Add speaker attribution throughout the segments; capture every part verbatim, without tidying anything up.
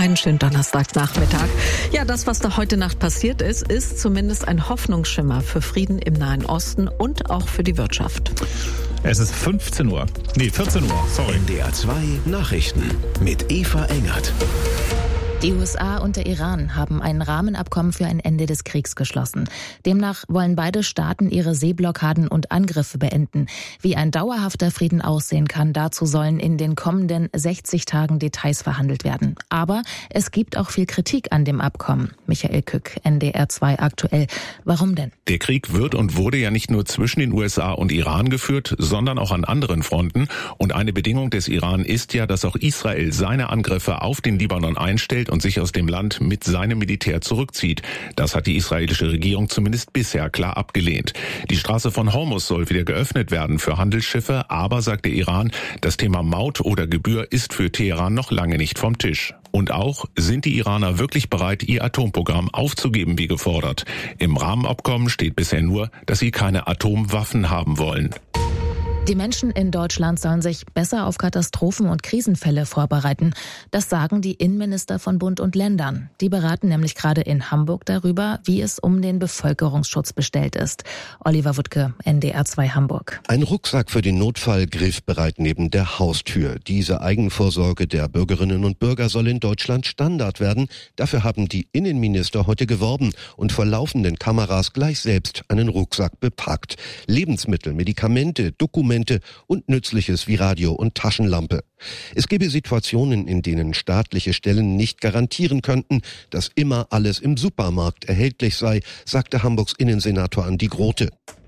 Speaker 1: Einen schönen Donnerstagnachmittag. Ja, das, was da heute Nacht passiert ist, ist zumindest ein Hoffnungsschimmer für Frieden im Nahen Osten und auch für die Wirtschaft.
Speaker 2: Es ist fünfzehn Uhr. Nee, vierzehn Uhr, sorry.
Speaker 3: N D R zwei Nachrichten mit Eva Engert.
Speaker 4: Die U S A und der Iran haben ein Rahmenabkommen für ein Ende des Kriegs geschlossen. Demnach wollen beide Staaten ihre Seeblockaden und Angriffe beenden. Wie ein dauerhafter Frieden aussehen kann, dazu sollen in den kommenden sechzig Tagen Details verhandelt werden. Aber es gibt auch viel Kritik an dem Abkommen. Michael Kück, N D R zwei aktuell. Warum denn?
Speaker 3: Der Krieg wird und wurde ja nicht nur zwischen den U S A und Iran geführt, sondern auch an anderen Fronten. Und eine Bedingung des Iran ist ja, dass auch Israel seine Angriffe auf den Libanon einstellt und sich aus dem Land mit seinem Militär zurückzieht. Das hat die israelische Regierung zumindest bisher klar abgelehnt. Die Straße von Hormuz soll wieder geöffnet werden für Handelsschiffe, aber, sagt der Iran, das Thema Maut oder Gebühr ist für Teheran noch lange nicht vom Tisch. Und auch, sind die Iraner wirklich bereit, ihr Atomprogramm aufzugeben, wie gefordert? Im Rahmenabkommen steht bisher nur, dass sie keine Atomwaffen haben wollen.
Speaker 4: Die Menschen in Deutschland sollen sich besser auf Katastrophen und Krisenfälle vorbereiten. Das sagen die Innenminister von Bund und Ländern. Die beraten nämlich gerade in Hamburg darüber, wie es um den Bevölkerungsschutz bestellt ist. Oliver Wuttke, N D R zwei Hamburg.
Speaker 5: Ein Rucksack für den Notfall griffbereit neben der Haustür. Diese Eigenvorsorge der Bürgerinnen und Bürger soll in Deutschland Standard werden. Dafür haben die Innenminister heute geworben und vor laufenden Kameras gleich selbst einen Rucksack bepackt. Lebensmittel, Medikamente, Dokumente und Nützliches wie Radio und Taschenlampe. Es gebe Situationen, in denen staatliche Stellen nicht garantieren könnten, dass immer alles im Supermarkt erhältlich sei, sagte Hamburgs Innensenator Andi Grote.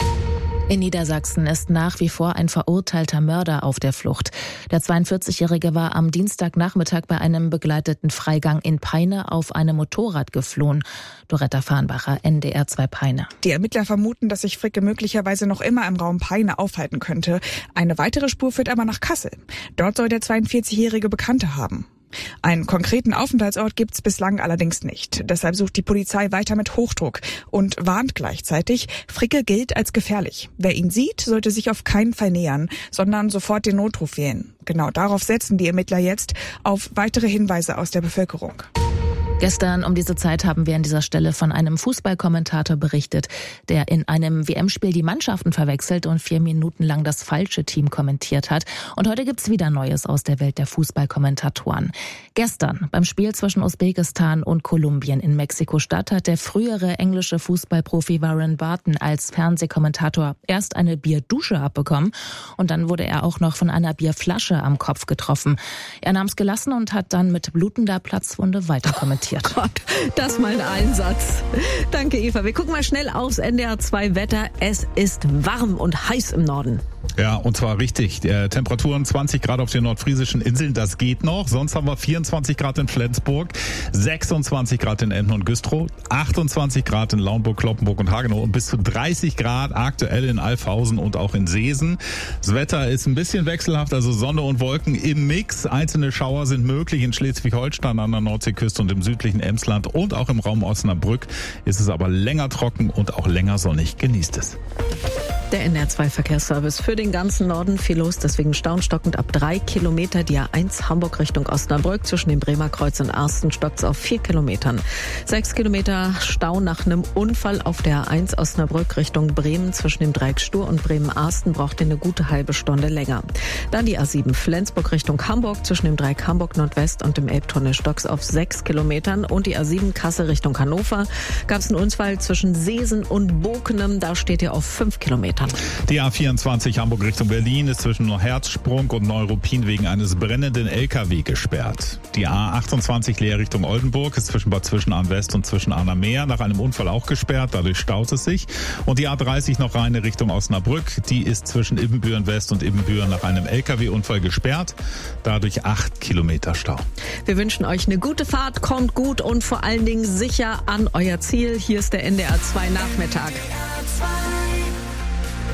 Speaker 4: In Niedersachsen ist nach wie vor ein verurteilter Mörder auf der Flucht. Der zweiundvierzigjährige war am Dienstagnachmittag bei einem begleiteten Freigang in Peine auf einem Motorrad geflohen. Doretta Farnbacher, N D R zwei Peine.
Speaker 6: Die Ermittler vermuten, dass sich Fricke möglicherweise noch immer im Raum Peine aufhalten könnte. Eine weitere Spur führt aber nach Kassel. Dort soll der zweiundvierzigjährige Bekannte haben. Einen konkreten Aufenthaltsort gibt's bislang allerdings nicht. Deshalb sucht die Polizei weiter mit Hochdruck und warnt gleichzeitig, Fricke gilt als gefährlich. Wer ihn sieht, sollte sich auf keinen Fall nähern, sondern sofort den Notruf wählen. Genau darauf setzen die Ermittler jetzt, auf weitere Hinweise aus der Bevölkerung.
Speaker 4: Gestern um diese Zeit haben wir an dieser Stelle von einem Fußballkommentator berichtet, der in einem W M-Spiel die Mannschaften verwechselt und vier Minuten lang das falsche Team kommentiert hat. Und heute gibt's wieder Neues aus der Welt der Fußballkommentatoren. Gestern beim Spiel zwischen Usbekistan und Kolumbien in Mexiko-Stadt hat der frühere englische Fußballprofi Warren Barton als Fernsehkommentator erst eine Bierdusche abbekommen und dann wurde er auch noch von einer Bierflasche am Kopf getroffen. Er nahm es gelassen und hat dann mit blutender Platzwunde weiter kommentiert.
Speaker 1: Gott, das mal ein Einsatz. Danke, Eva. Wir gucken mal schnell aufs N D R zwei Wetter. Es ist warm und heiß im Norden.
Speaker 2: Ja, und zwar richtig. Äh, Temperaturen zwanzig Grad auf den nordfriesischen Inseln, das geht noch. Sonst haben wir vierundzwanzig Grad in Flensburg, sechsundzwanzig Grad in Emden und Güstrow, achtundzwanzig Grad in Lauenburg, Cloppenburg und Hagenow und bis zu dreißig Grad aktuell in Alfhausen und auch in Seesen. Das Wetter ist ein bisschen wechselhaft, also Sonne und Wolken im Mix. Einzelne Schauer sind möglich in Schleswig-Holstein, an der Nordseeküste und im südlichen Emsland und auch im Raum Osnabrück ist es aber länger trocken und auch länger sonnig. Genießt es.
Speaker 1: Der N D R zwei Verkehrsservice für den ganzen Norden viel los, deswegen staunstockend ab drei Kilometer. Die A eins Hamburg Richtung Osnabrück zwischen dem Bremer Kreuz und Arsten stockt's auf vier Kilometern. Sechs Kilometer Stau nach einem Unfall auf der A eins Osnabrück Richtung Bremen zwischen dem Dreieck Stur und Bremen-Arsten braucht ihr eine gute halbe Stunde länger. Dann die A sieben Flensburg Richtung Hamburg zwischen dem Dreieck Hamburg Nordwest und dem Elbtunnel stockt's auf sechs Kilometern und die A sieben Kassel Richtung Hannover gab's einen Unfall zwischen Seesen und Bokenem, da steht ihr auf fünf Kilometern.
Speaker 2: Die A vierundzwanzig Hamburg Richtung Berlin ist zwischen Herzsprung und Neuruppin wegen eines brennenden L K W gesperrt. Die A achtundzwanzig Leer Richtung Oldenburg ist zwischen Bad Zwischenahn West und Zwischenahner Meer nach einem Unfall auch gesperrt, dadurch staut es sich. Und die A dreißig noch Rheine Richtung Osnabrück, die ist zwischen Ibbenbüren West und Ibbenbüren nach einem L K W-Unfall gesperrt, dadurch acht Kilometer Stau.
Speaker 1: Wir wünschen euch eine gute Fahrt, kommt gut und vor allen Dingen sicher an euer Ziel. Hier ist der N D R zwei Nachmittag.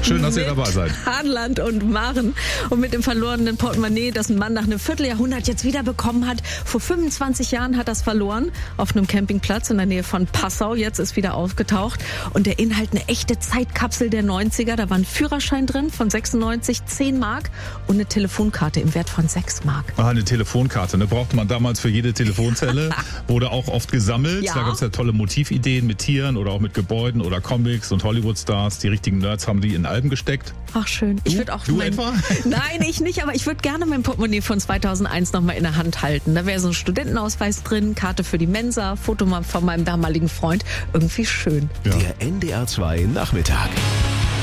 Speaker 2: Schön, dass ihr dabei seid.
Speaker 1: Hahnland und Maren. Und mit dem verlorenen Portemonnaie, das ein Mann nach einem Vierteljahrhundert jetzt wieder bekommen hat. Vor fünfundzwanzig Jahren hat er es verloren. Auf einem Campingplatz in der Nähe von Passau. Jetzt ist wieder aufgetaucht. Und der Inhalt eine echte Zeitkapsel der neunziger. Da war ein Führerschein drin von sechsundneunzig, zehn Mark und eine Telefonkarte im Wert von sechs Mark.
Speaker 2: Ah, eine Telefonkarte. Ne? Brauchte man damals für jede Telefonzelle. Wurde auch oft gesammelt.
Speaker 1: Ja.
Speaker 2: Da gab es ja tolle Motivideen mit Tieren oder auch mit Gebäuden oder Comics und Hollywood-Stars. Die richtigen Nerds haben die in Alben gesteckt.
Speaker 1: Ach schön. Ich würde auch
Speaker 2: Du
Speaker 1: mein,
Speaker 2: etwa?
Speaker 1: Nein, ich nicht, aber ich würde gerne mein Portemonnaie von zweitausendeins noch mal in der Hand halten. Da wäre so ein Studentenausweis drin, Karte für die Mensa, Foto von meinem damaligen Freund. Irgendwie schön.
Speaker 2: Ja.
Speaker 7: Der N D R zwei Nachmittag.